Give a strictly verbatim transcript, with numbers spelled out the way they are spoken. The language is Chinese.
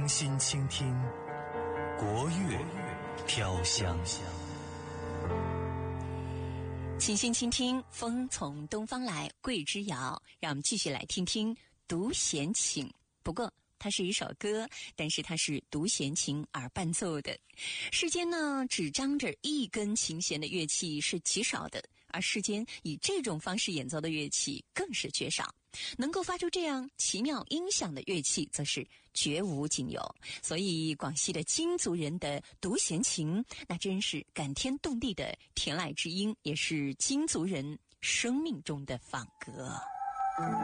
心倾听国乐飘香。 倾心倾听，风从东方来，桂枝摇。让我们继续来听听独弦琴。不过它是一首歌，但是它是独弦琴而伴奏的。世间呢，只张着一根琴弦的乐器是极少的，而世间以这种方式演奏的乐器更是缺少。能够发出这样奇妙音响的乐器则是绝无仅有。所以广西的金族人的独弦琴，那真是感天动地的天籁之音，也是金族人生命中的放歌。